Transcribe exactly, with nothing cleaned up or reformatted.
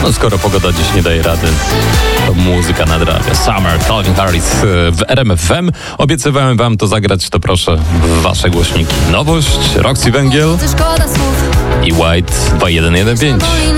No skoro pogoda dziś nie daje rady, to muzyka nadrabia. Summer, Calvin Harris w R M F M. Obiecywałem wam to zagrać, to proszę w wasze głośniki. Nowość, Roxy Węgiel i White dwa jeden jeden pięć.